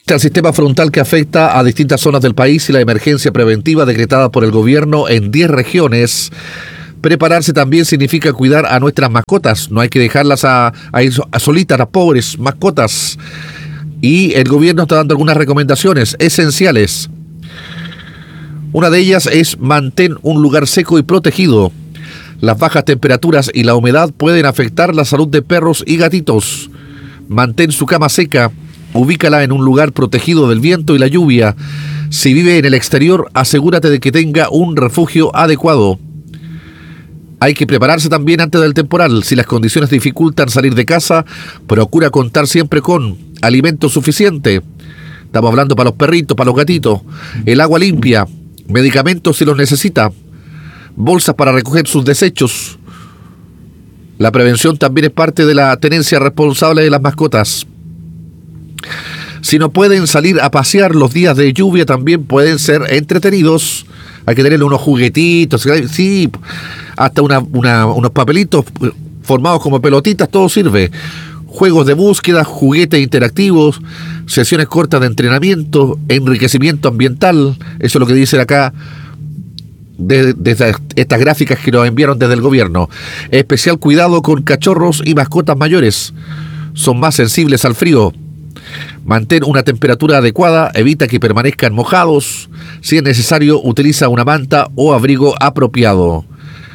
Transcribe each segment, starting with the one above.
El sistema frontal que afecta a distintas zonas del país y la emergencia preventiva decretada por el gobierno en 10 regiones. Prepararse también significa cuidar a nuestras mascotas. No hay que dejarlas a ir solitas, las pobres mascotas. Y el gobierno está dando algunas recomendaciones esenciales. Una de ellas es mantén un lugar seco y protegido. Las bajas temperaturas y la humedad pueden afectar la salud de perros y gatitos. Mantén su cama seca. Ubícala en un lugar protegido del viento y la lluvia. Si vive en el exterior, asegúrate de que tenga un refugio adecuado. Hay que prepararse también antes del temporal. Si las condiciones dificultan salir de casa, procura contar siempre con alimento suficiente. Estamos hablando para los perritos, para los gatitos. El agua limpia, medicamentos si los necesita, bolsas para recoger sus desechos. La prevención también es parte de la tenencia responsable de las mascotas. Si no pueden salir a pasear, los días de lluvia también pueden ser entretenidos. Hay que tenerle unos juguetitos, sí, hasta unos papelitos formados como pelotitas, todo sirve. Juegos de búsqueda, juguetes interactivos, sesiones cortas de entrenamiento, enriquecimiento ambiental. Eso es lo que dicen acá desde estas gráficas que nos enviaron desde el gobierno. Especial cuidado con cachorros y mascotas mayores. Son más sensibles al frío. Mantén una temperatura adecuada, evita que permanezcan mojados. Si es necesario, utiliza una manta o abrigo apropiado.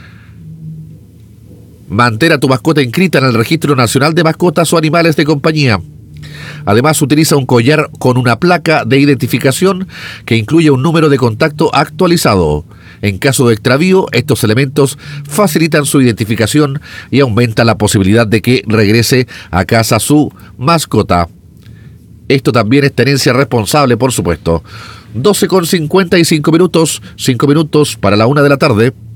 Mantén a tu mascota inscrita en el Registro Nacional de Mascotas o Animales de Compañía. Además, utiliza un collar con una placa de identificación que incluye un número de contacto actualizado. En caso de extravío, estos elementos facilitan su identificación y aumentan la posibilidad de que regrese a casa su mascota. Esto también es tenencia responsable, por supuesto. 12:55 minutos, 5 minutos para la 1 de la tarde.